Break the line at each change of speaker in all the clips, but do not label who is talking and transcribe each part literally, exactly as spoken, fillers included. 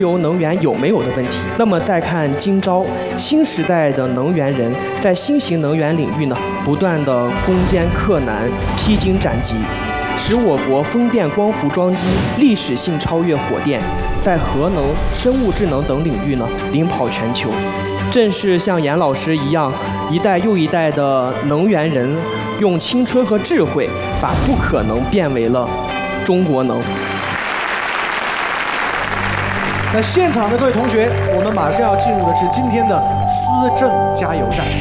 油能源有没有的问题。那么再看今朝新时代的能源人，在新型能源领域呢，不断的攻坚克难、披荆斩棘，使我国风电光伏装机历史性超越火电，在核能、生物智能等领域呢领跑全球。正是像严老师一样，一代又一代的能源人，用青春和智慧，把不可能变为了中国能。
那现场的各位同学，我们马上要进入的是今天的思政加油站。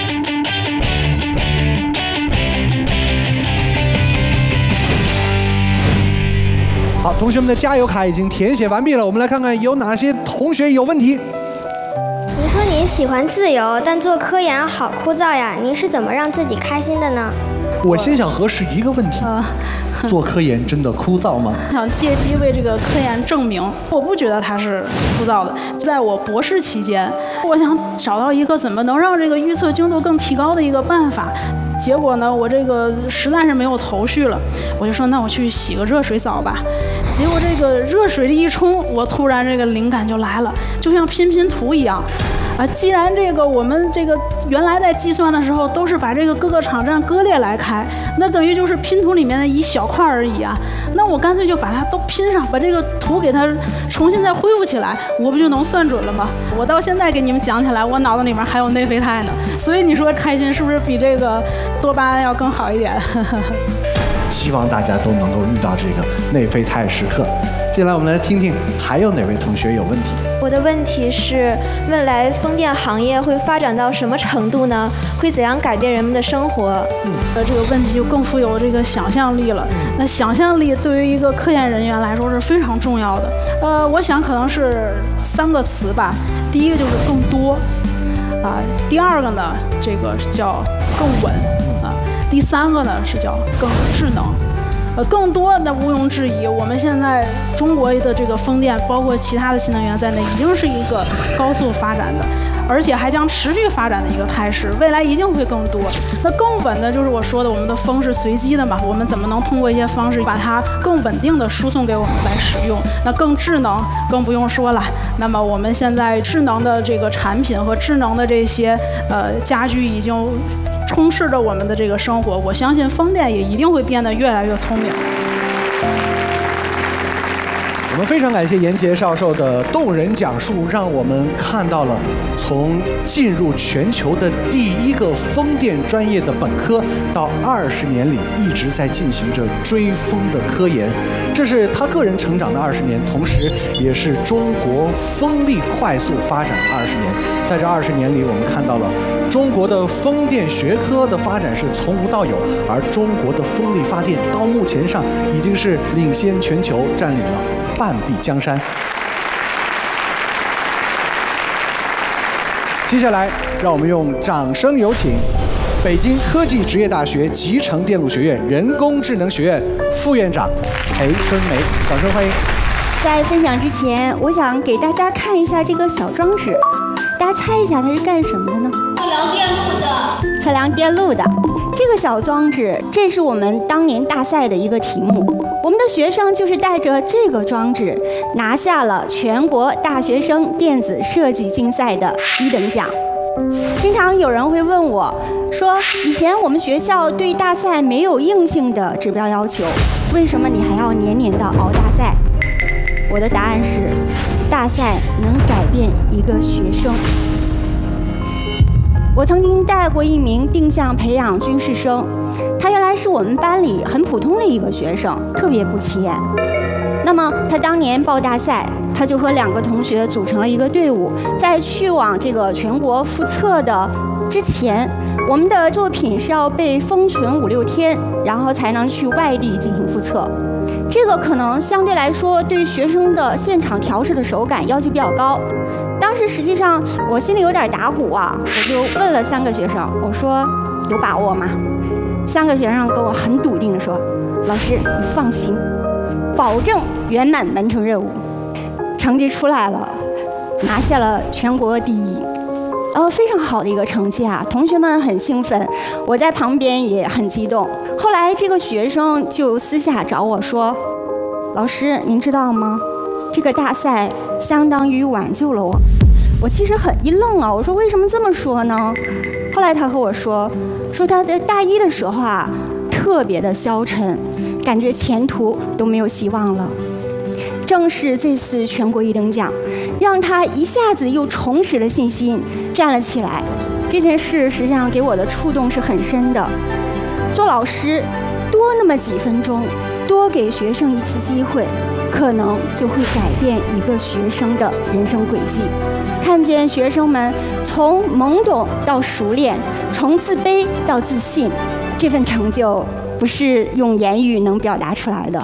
好，同学们的加油卡已经填写完毕了，我们来看看有哪些同学有问题。
您说您喜欢自由，但做科研好枯燥呀，您是怎么让自己开心的呢？
我先想核实一个问题。
呃
做科研真的枯燥吗？
想借机为这个科研证明，我不觉得它是枯燥的。在我博士期间，我想找到一个怎么能让这个预测精度更提高的一个办法。结果呢，我这个实在是没有头绪了，我就说那我去洗个热水澡吧。结果这个热水一冲，我突然这个灵感就来了，就像拼拼图一样。啊，既然这个我们这个原来在计算的时候都是把这个各个场站割裂来开，那等于就是拼图里面的一小块而已啊。那我干脆就把它都拼上，把这个图给它重新再恢复起来，我不就能算准了吗？我到现在给你们讲起来，我脑子里面还有内啡肽呢。所以你说开心是不是比这个多巴胺要更好一点？
希望大家都能够遇到这个内啡肽时刻。接下来我们来听听还有哪位同学有问题。
我的问题是，未来风电行业会发展到什么程度呢？会怎样改变人们的生活？
嗯，这个问题就更富有这个想象力了。那想象力对于一个科研人员来说是非常重要的。呃，我想可能是三个词吧。第一个就是更多，啊、呃，第二个呢，这个叫更稳，啊、呃，第三个呢是叫更智能。呃，更多的毋庸置疑，我们现在中国的这个风电，包括其他的新能源在内，已经是一个高速发展的，而且还将持续发展的一个态势，未来一定会更多。那更稳的就是我说的，我们的风是随机的嘛，我们怎么能通过一些方式把它更稳定的输送给我们来使用？那更智能更不用说了。那么我们现在智能的这个产品和智能的这些呃家居已经充斥着我们的这个生活，我相信风电也一定会变得越来越聪明。
我们非常感谢严杰教授的动人讲述，让我们看到了从进入全球的第一个风电专业的本科，到二十年里一直在进行着追风的科研。这是他个人成长的二十年，同时也是中国风力快速发展的二十年。在这二十年里，我们看到了中国的风电学科的发展是从无到有，而中国的风力发电到目前上已经是领先全球，占领了半壁江山。接下来，让我们用掌声有请北京科技职业大学集成电路学院人工智能学院副院长裴春梅，掌声欢迎。
在分享之前，我想给大家看一下这个小装置，大家猜一下它是干什么的呢？
测量电路的。
测量电路的。这个小装置，这是我们当年大赛的一个题目。我们的学生就是带着这个装置，拿下了全国大学生电子设计竞赛的一等奖。经常有人会问我，说以前我们学校对大赛没有硬性的指标要求，为什么你还要年年的熬大赛？我的答案是，大赛能改变一个学生。我曾经带过一名定向培养军事生，他原来是我们班里很普通的一个学生，特别不起眼。那么他当年报大赛，他就和两个同学组成了一个队伍，在去往这个全国复测的之前，我们的作品是要被封存五六天，然后才能去外地进行复测。这个可能相对来说对学生的现场调试的手感要求比较高。当时实际上我心里有点打鼓啊，我就问了三个学生，我说有把握吗？三个学生跟我很笃定地说，老师你放心，保证圆满完成任务。成绩出来了，拿下了全国第一，呃，非常好的一个成绩啊，同学们很兴奋，我在旁边也很激动。后来这个学生就私下找我说，老师您知道吗？ 这个大赛相当于挽救了我。我其实很一愣啊，我说为什么这么说呢？后来他和我说，说他在大一的时候啊，特别的消沉，感觉前途都没有希望了。正是这次全国一等奖，让他一下子又重拾了信心，站了起来。这件事实际上给我的触动是很深的。做老师，多那么几分钟，多给学生一次机会，可能就会改变一个学生的人生轨迹。看见学生们从懵懂到熟练，从自卑到自信，这份成就不是用言语能表达出来的。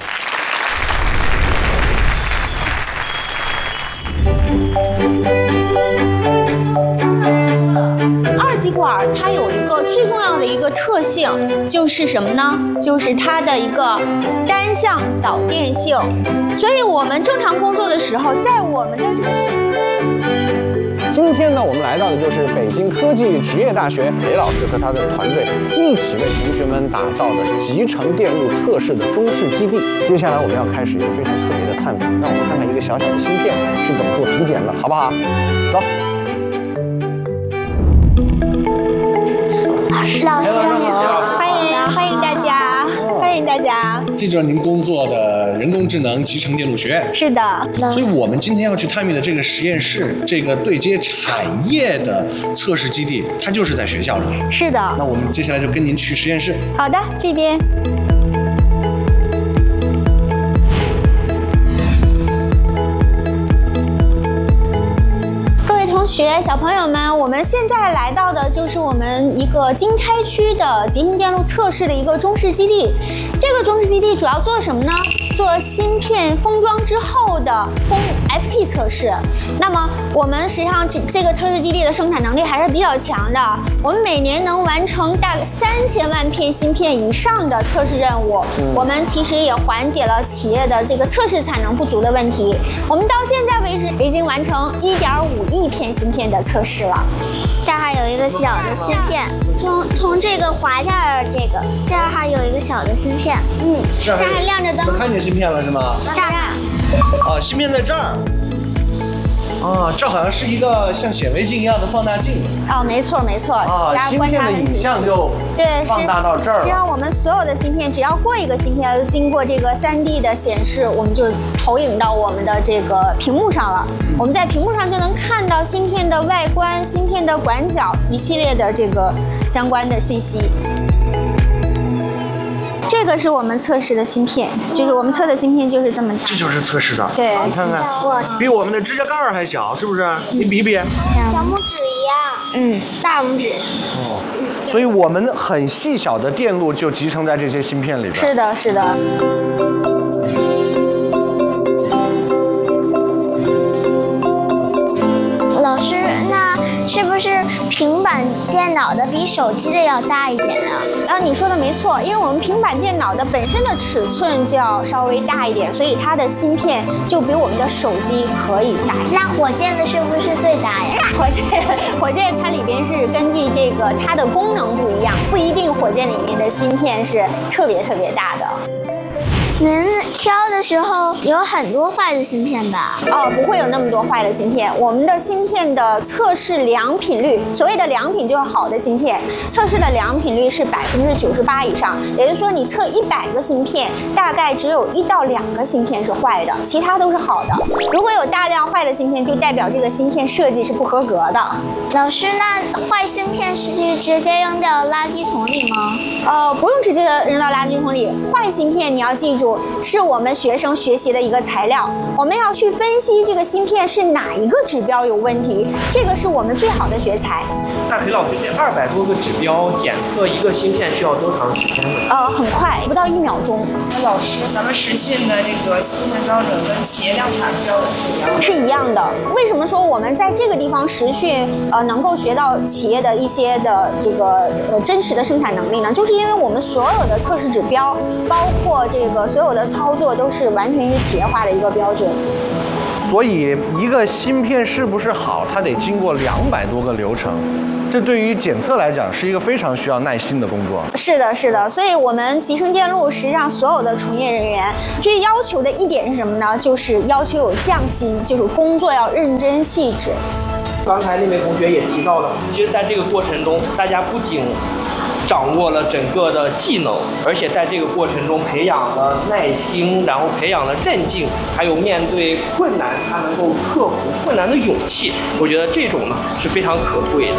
二极管它有一个最重要的一个特性，就是什么呢？就是它的一个单向导电性。所以我们正常工作的时候，在我们的这个
今天呢，我们来到的就是北京科技职业大学，雷老师和他的团队一起为同学们打造的集成电路测试的中试基地。接下来我们要开始一个非常特别的探访，让我们看看一个小小的芯片是怎么做图检的，好不好？走。
老师好，欢迎欢迎大家，欢迎大家。
这就是您工作的人工智能集成电路学院。
是的，
所以我们今天要去探秘的这个实验室，这个对接产业的测试基地，它就是在学校里。
是的。
那我们接下来就跟您去实验室。
好的，这边。同学、小朋友们，我们现在来到的就是我们一个经开区的集成电路测试的一个中试基地。这个中试基地主要做什么呢？做芯片封装之后的封 F T 测试。那么我们实际上这这个测试基地的生产能力还是比较强的，我们每年能完成大概三千万片芯片以上的测试任务。我们其实也缓解了企业的这个测试产能不足的问题。我们到现在为止已经完成一点五亿片芯片的测试了。
这儿还有一个小的芯片，从从这个滑下这个，这儿还有一个小的芯片，嗯，这儿还亮着灯。
看见芯片了是吗？
这儿。
哦，芯片在这儿。啊，这好像是一个像显微镜一样的放大镜。
哦，没错没错。
啊，
大家观察很仔细。
影像就
对，
放大到这儿了。
实际上我们所有的芯片，只要过一个芯片，经过这个 三 D 的显示，我们就投影到我们的这个屏幕上了。我们在屏幕上就能看到芯片的外观、芯片的管角一系列的这个相关的信息。这个是我们测试的芯片，就是我们测的芯片就是这么大。
这就是测试的。
对，
你看看，比我们的指甲盖儿还小，是不是？你比比。
小拇指一样。嗯，大拇指。
哦。所以我们很细小的电路就集成在这些芯片里边。
是的，是的。
老师，那是不是平板电脑的比手机的要大一点啊？
啊，你说的没错，因为我们平板电脑的本身的尺寸就要稍微大一点，所以它的芯片就比我们的手机可以大一些。
那火箭的是不是最大呀？
火箭，火箭它里边是根据这个它的功能不一样，不一定火箭里面的芯片是特别特别大的。
您挑的时候有很多坏的芯片吧？
哦，不会有那么多坏的芯片。我们的芯片的测试良品率，所谓的良品就是好的芯片，测试的良品率是百分之九十八以上。也就是说，你测一百个芯片，大概只有一到两个芯片是坏的，其他都是好的。如果有大量坏的芯片，就代表这个芯片设计是不合格的。
老师，那坏芯片是直接扔掉垃圾桶里吗？
呃，不用直接扔到垃圾桶里。坏芯片你要记住，是我们学生学习的一个材料，我们要去分析这个芯片是哪一个指标有问题，这个是我们最好的学材。
那裴老师，这二百多个指标检测一个芯片需要多长时间呢？
呃，很快，不到一秒钟。
那老师，咱们实训的这个芯片标准跟企业量产标准是一样的？
是一样的。为什么说我们在这个地方实训，呃，能够学到企业的一些的这个呃真实的生产能力呢？就是因为我们所有的测试指标，包括这个所有的操作都是完全是企业化的一个标准。
所以一个芯片是不是好，它得经过两百多个流程。这对于检测来讲是一个非常需要耐心的工作。
是的，是的，所以我们集成电路实际上所有的从业人员最要求的一点是什么呢？就是要求有匠心，就是工作要认真细致。
刚才那位同学也提到了，其实在这个过程中，大家不仅掌握了整个的技能，而且在这个过程中培养了耐心，然后培养了韧劲，还有面对困难他能够克服困难的勇气。我觉得这种呢是非常可贵的。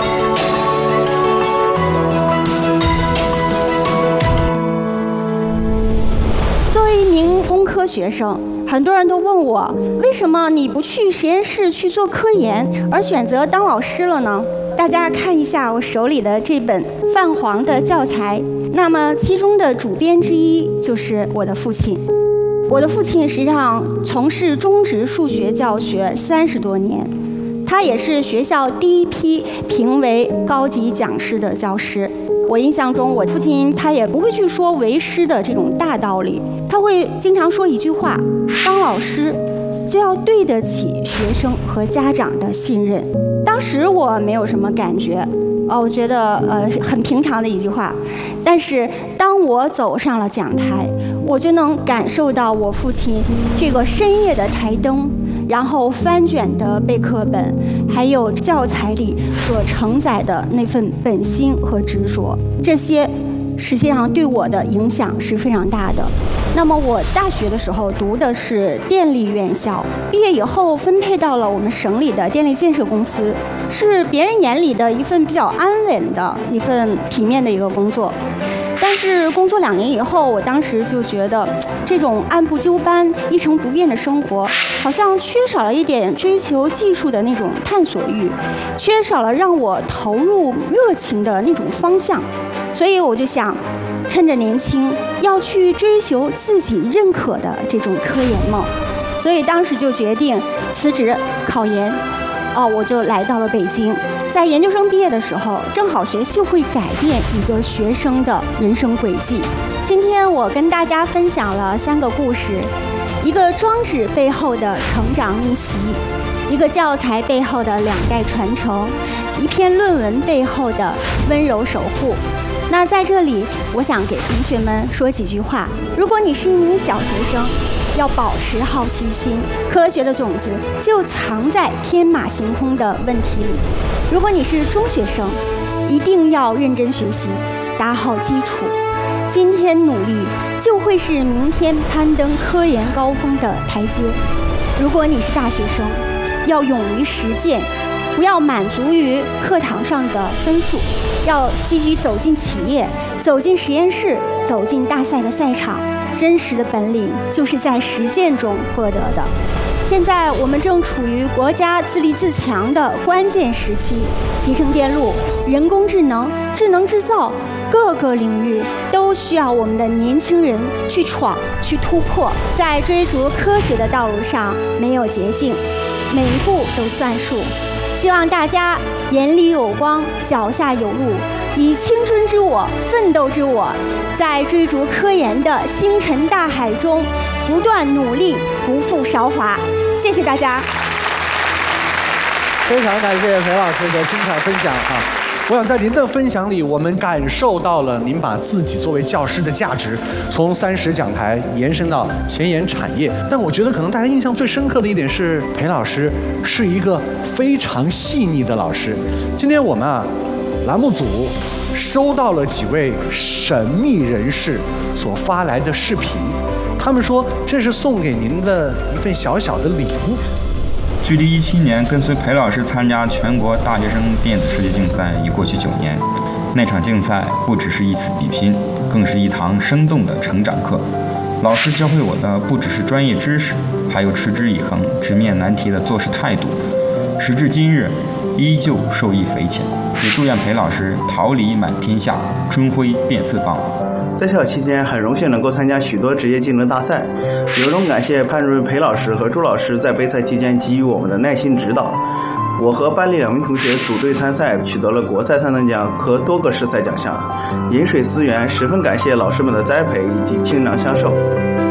作为一名工科学生，很多人都问我，为什么你不去实验室去做科研，而选择当老师了呢？大家看一下我手里的这本泛黄的教材，那么其中的主编之一就是我的父亲。我的父亲实际上从事中职数学教学三十多年，他也是学校第一批评为高级讲师的教师。我印象中，我父亲他也不会去说为师的这种大道理，他会经常说一句话：当老师就要对得起学生和家长的信任。当时我没有什么感觉，哦，我觉得呃很平常的一句话。但是当我走上了讲台，我就能感受到我父亲这个深夜的台灯，然后翻卷的备课本，还有教材里所承载的那份本心和执着，这些实际上对我的影响是非常大的。那么我大学的时候读的是电力院校，毕业以后分配到了我们省里的电力建设公司，是别人眼里的一份比较安稳的一份体面的一个工作。但是工作两年以后，我当时就觉得这种按部就班、一成不变的生活，好像缺少了一点追求技术的那种探索欲，缺少了让我投入热情的那种方向。所以我就想，趁着年轻，要去追求自己认可的这种科研梦。所以当时就决定辞职考研，哦，我就来到了北京。在研究生毕业的时候，正好学习就会改变一个学生的人生轨迹。今天我跟大家分享了三个故事：一个装置背后的成长逆袭，一个教材背后的两代传承，一篇论文背后的温柔守护。那在这里，我想给同学们说几句话。如果你是一名小学生，要保持好奇心，科学的种子就藏在天马行空的问题里。如果你是中学生，一定要认真学习，打好基础。今天努力，就会是明天攀登科研高峰的台阶。如果你是大学生，要勇于实践，不要满足于课堂上的分数，要积极走进企业，走进实验室，走进大赛的赛场。真实的本领就是在实践中获得的。现在我们正处于国家自立自强的关键时期，集成电路、人工智能、智能制造，各个领域都需要我们的年轻人去闯、去突破。在追逐科学的道路上，没有捷径，每一步都算数。希望大家眼里有光，脚下有路，以青春之我、奋斗之我，在追逐科研的星辰大海中不断努力，不负韶华。谢谢大家。
非常感谢裴老师的精彩分享啊！我想在您的分享里，我们感受到了您把自己作为教师的价值，从三十讲台延伸到前沿产业。但我觉得可能大家印象最深刻的一点是，裴老师是一个非常细腻的老师。今天我们啊，栏目组收到了几位神秘人士所发来的视频，他们说这是送给您的一份小小的礼物。
距离一七年跟随裴老师参加全国大学生电子世界竞赛已过去九年，那场竞赛不只是一次比拼，更是一堂生动的成长课。老师教会我的不只是专业知识，还有持之以恒、直面难题的做事态度。时至今日，依旧受益匪浅。也祝愿裴老师桃李满天下，春晖遍四方。
在校期间，很荣幸能够参加许多职业竞争大赛，由衷感谢潘主任裴老师和朱老师在备赛期间给予我们的耐心指导。我和班里两名同学组队参赛，取得了国赛三等奖和多个市赛奖项。饮水思源，十分感谢老师们的栽培以及倾囊相授。